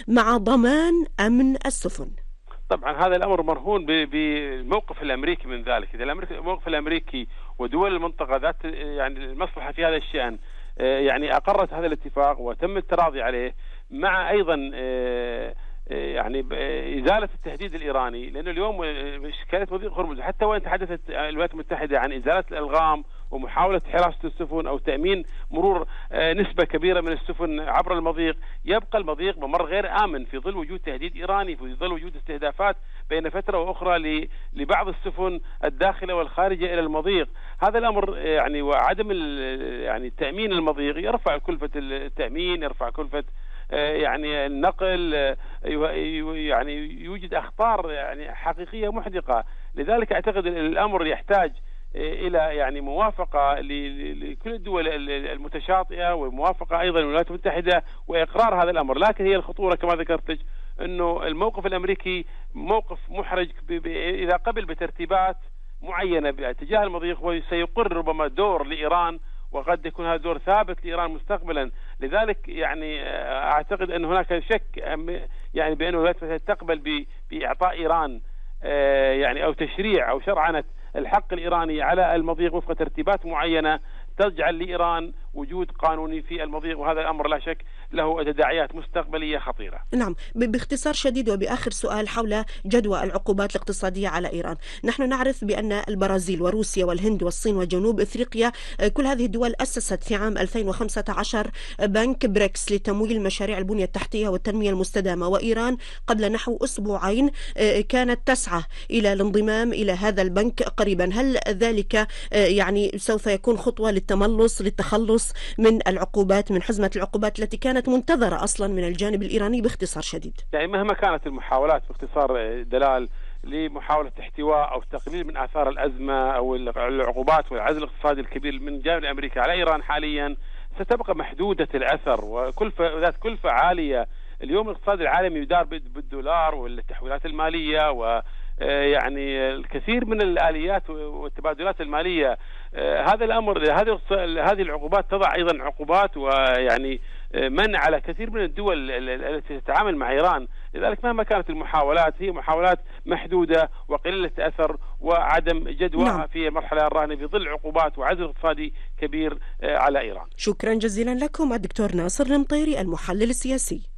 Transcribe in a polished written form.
مع ضمان أمن السفن. طبعا هذا الأمر مرهون بالموقف الأمريكي من ذلك. إذا الموقف الأمريكي ودول المنطقة ذات يعني المصلحة في هذا الشأن يعني أقرت هذا الاتفاق وتم التراضي عليه، مع أيضا يعني إزالة التهديد الإيراني، لأنه اليوم إشكالية مضيق هرمز حتى وإن تحدثت الولايات المتحدة عن إزالة الألغام ومحاولة حراسة السفن أو تأمين مرور نسبة كبيرة من السفن عبر المضيق، يبقى المضيق ممر غير آمن في ظل وجود تهديد إيراني، في ظل وجود استهدافات بين فترة وأخرى لبعض السفن الداخلة والخارجة إلى المضيق. هذا الأمر يعني وعدم يعني تأمين المضيق يرفع كلفة التأمين، يرفع كلفة يعني النقل، يعني يوجد أخطار يعني حقيقية محدقة. لذلك أعتقد الأمر يحتاج إلى يعني موافقة لكل الدول المتشاطئة، وموافقة أيضا للولايات المتحدة وإقرار هذا الأمر. لكن هي الخطورة كما ذكرت أنه الموقف الأمريكي موقف محرج إذا قبل بترتيبات معينة تجاه المضيق، وسيقر ربما دور لإيران، وقد يكون هذا دور ثابت لإيران مستقبلا. لذلك يعني أعتقد أن هناك شك يعني بأن الولايات المتحدة تقبل بإعطاء إيران يعني أو تشريع أو شرعنة الحق الإيراني على المضيق وفق ترتيبات معينة تجعل لإيران وجود قانوني في المضيق، وهذا الأمر لا شك له تداعيات مستقبلية خطيرة. نعم، باختصار شديد وبآخر سؤال حول جدوى العقوبات الاقتصادية على إيران. نحن نعرف بأن البرازيل وروسيا والهند والصين وجنوب إفريقيا كل هذه الدول أسست في عام 2015 بنك بريكس لتمويل مشاريع البنية التحتية والتنمية المستدامة، وإيران قبل نحو أسبوعين كانت تسعى إلى الانضمام إلى هذا البنك قريبا. هل ذلك يعني سوف يكون خطوة للتخلص من العقوبات، من حزمة العقوبات التي كانت منتظرة أصلا من الجانب الإيراني باختصار شديد؟ يعني مهما كانت المحاولات باختصار دلال لمحاولة احتواء أو تقليل من آثار الأزمة أو العقوبات والعزل الاقتصادي الكبير من جانب أمريكا على إيران حاليا ستبقى محدودة الأثر وكلفة ذات كلفة عالية. اليوم الاقتصاد العالمي يدار بالدولار والتحويلات المالية يعني الكثير من الآليات والتبادلات المالية. هذا الأمر هذه العقوبات تضع أيضا عقوبات ويعني منع على كثير من الدول التي تتعامل مع إيران. لذلك مهما كانت المحاولات هي محاولات محدودة وقليلة أثر وعدم جدوى في المرحلة الراهنة في ظل عقوبات وعزل اقتصادي كبير على إيران. شكرا جزيلا لكم الدكتور ناصر المطيري المحلل السياسي.